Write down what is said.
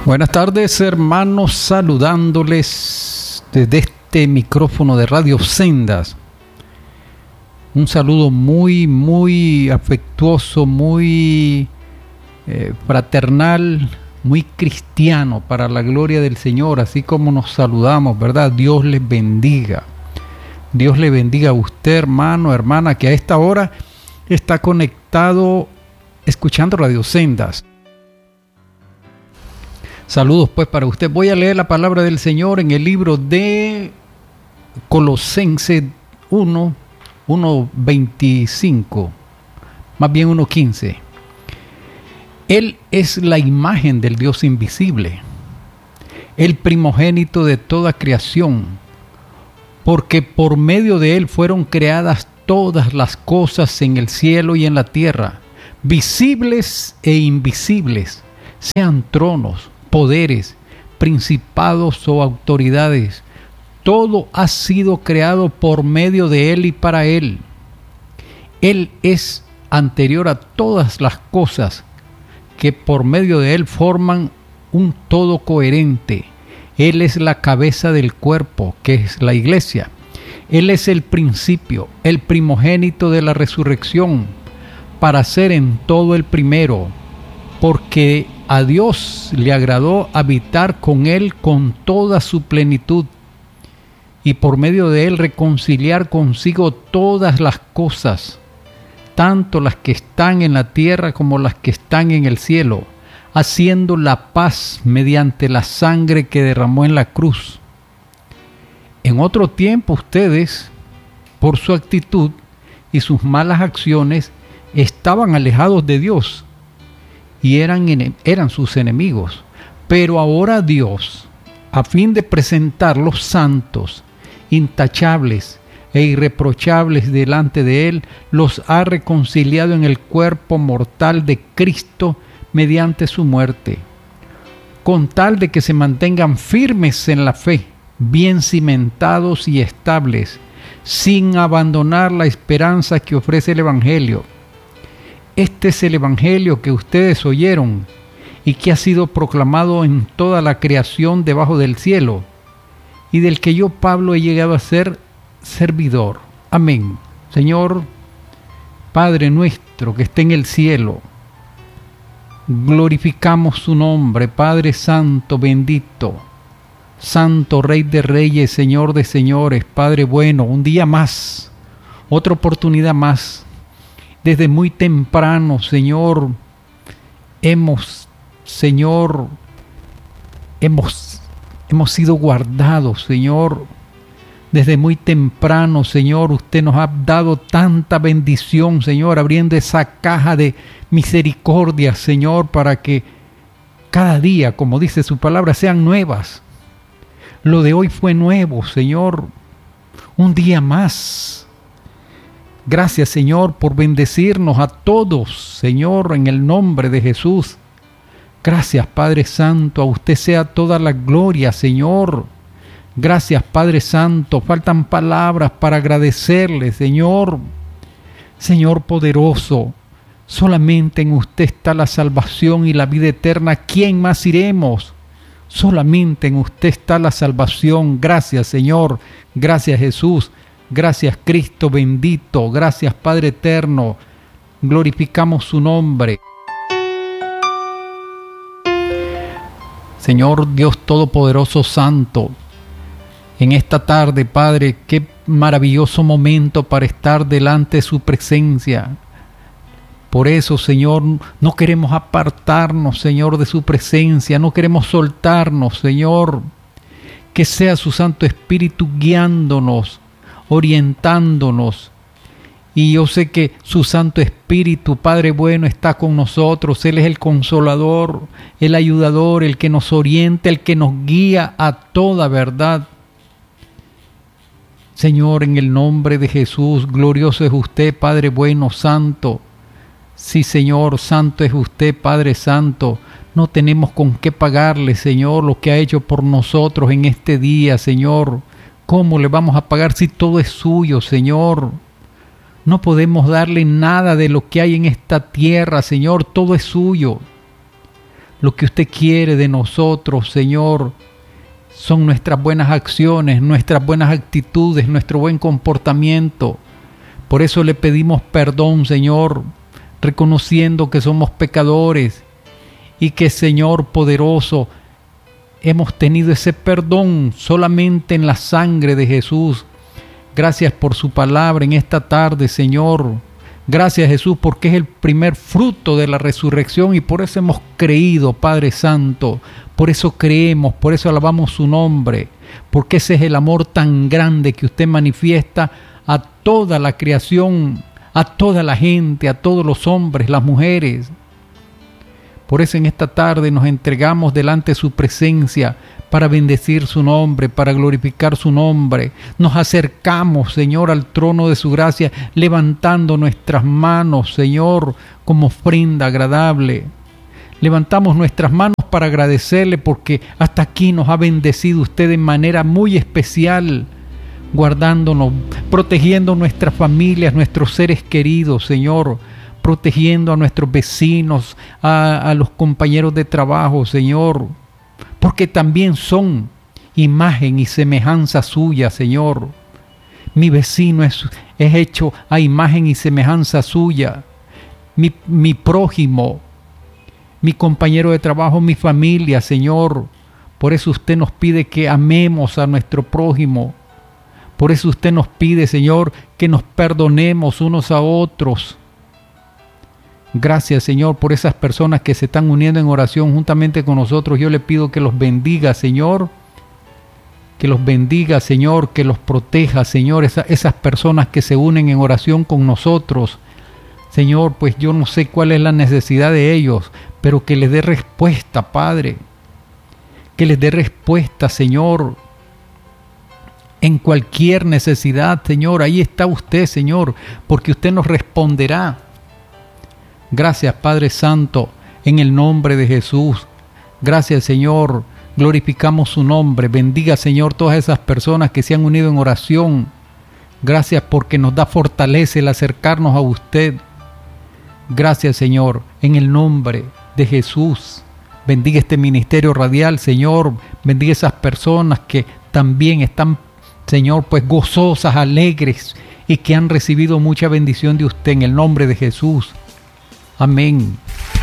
Buenas tardes, hermanos, saludándoles desde este micrófono de Radio Sendas. Un saludo muy afectuoso, muy fraternal, muy cristiano para la gloria del Señor, así como nos saludamos, ¿verdad? Dios les bendiga. Dios le bendiga a usted, hermano, hermana, que a esta hora está conectado escuchando Radio Sendas. Saludos pues para usted. Voy a leer la palabra del Señor en el libro de Colosenses 1:25, más bien 1:15. Él es la imagen del Dios invisible, el primogénito de toda creación, porque por medio de Él fueron creadas todas las cosas en el cielo y en la tierra, visibles e invisibles, sean tronos, poderes, principados o autoridades. Todo ha sido creado por medio de Él y para Él. Él es anterior a todas las cosas, que por medio de Él forman un todo coherente. Él es la cabeza del cuerpo, que es la iglesia. Él es el principio, el primogénito de la resurrección, para ser en todo el primero, porque a Dios le agradó habitar con Él con toda su plenitud, y por medio de Él reconciliar consigo todas las cosas, tanto las que están en la tierra como las que están en el cielo, haciendo la paz mediante la sangre que derramó en la cruz. En otro tiempo ustedes, por su actitud y sus malas acciones, estaban alejados de Dios y eran sus enemigos. Pero ahora Dios, a fin de presentarlos santos, intachables e irreprochables delante de Él, los ha reconciliado en el cuerpo mortal de Cristo mediante su muerte, con tal de que se mantengan firmes en la fe, bien cimentados y estables, sin abandonar la esperanza que ofrece el Evangelio. Este es el Evangelio que ustedes oyeron y que ha sido proclamado en toda la creación debajo del cielo, y del que yo, Pablo, he llegado a ser servidor. Amén. Señor, Padre nuestro que está en el cielo, glorificamos su nombre, Padre Santo, bendito, Santo Rey de Reyes, Señor de Señores, Padre bueno, un día más, otra oportunidad más. Desde muy temprano, Señor, hemos sido guardados, Señor. Desde muy temprano, Señor, usted nos ha dado tanta bendición, Señor, abriendo esa caja de misericordia, Señor, para que cada día, como dice su palabra, sean nuevas. Lo de hoy fue nuevo, Señor, un día más. Gracias, Señor, por bendecirnos a todos, Señor, en el nombre de Jesús. Gracias, Padre Santo, a usted sea toda la gloria, Señor. Gracias, Padre Santo. Faltan palabras para agradecerle, Señor. Señor poderoso, solamente en usted está la salvación y la vida eterna. ¿Quién más iremos? Solamente en usted está la salvación. Gracias, Señor. Gracias, Jesús. Gracias, Cristo bendito. Gracias, Padre eterno. Glorificamos su nombre. Señor Dios Todopoderoso Santo, en esta tarde, Padre, qué maravilloso momento para estar delante de su presencia. Por eso, Señor, no queremos apartarnos, Señor, de su presencia. No queremos soltarnos, Señor. Que sea su Santo Espíritu guiándonos, orientándonos. Y yo sé que su Santo Espíritu, Padre bueno, está con nosotros. Él es el consolador, el ayudador, el que nos orienta, el que nos guía a toda verdad. Señor, en el nombre de Jesús, glorioso es usted, Padre bueno, santo. Sí, Señor, santo es usted, Padre santo. No tenemos con qué pagarle, Señor, lo que ha hecho por nosotros en este día, Señor. ¿Cómo le vamos a pagar si todo es suyo, Señor? No podemos darle nada de lo que hay en esta tierra, Señor, todo es suyo. Lo que usted quiere de nosotros, Señor, son nuestras buenas acciones, nuestras buenas actitudes, nuestro buen comportamiento. Por eso le pedimos perdón, Señor, reconociendo que somos pecadores y que, Señor poderoso, hemos tenido ese perdón solamente en la sangre de Jesús. Gracias por su palabra en esta tarde, Señor. Gracias, Jesús, porque es el primer fruto de la resurrección y por eso hemos creído, Padre Santo. Por eso creemos, por eso alabamos su nombre, porque ese es el amor tan grande que usted manifiesta a toda la creación, a toda la gente, a todos los hombres, las mujeres. Por eso en esta tarde nos entregamos delante de su presencia para bendecir su nombre, para glorificar su nombre. Nos acercamos, Señor, al trono de su gracia, levantando nuestras manos, Señor, como ofrenda agradable. Levantamos nuestras manos para agradecerle porque hasta aquí nos ha bendecido usted de manera muy especial, guardándonos, protegiendo nuestras familias, nuestros seres queridos, Señor, protegiendo a nuestros vecinos, a los compañeros de trabajo, Señor, porque también son imagen y semejanza suya, Señor. Mi vecino es hecho a imagen y semejanza suya. Mi prójimo, mi compañero de trabajo, mi familia, Señor. Por eso usted nos pide que amemos a nuestro prójimo. Por eso usted nos pide, Señor, que nos perdonemos unos a otros. Gracias, Señor, por esas personas que se están uniendo en oración juntamente con nosotros. Yo le pido que los bendiga, Señor. Que los bendiga, Señor, que los proteja, Señor, esas personas que se unen en oración con nosotros. Señor, pues yo no sé cuál es la necesidad de ellos, pero que les dé respuesta, Padre. Que les dé respuesta, Señor, en cualquier necesidad, Señor. Ahí está usted, Señor, porque usted nos responderá. Gracias, Padre Santo, en el nombre de Jesús. Gracias, Señor. Glorificamos su nombre. Bendiga, Señor, todas esas personas que se han unido en oración. Gracias porque nos da fortaleza el acercarnos a usted. Gracias, Señor, en el nombre de Jesús. Bendiga este ministerio radial, Señor. Bendiga esas personas que también están, Señor, pues gozosas, alegres y que han recibido mucha bendición de usted en el nombre de Jesús. Amén.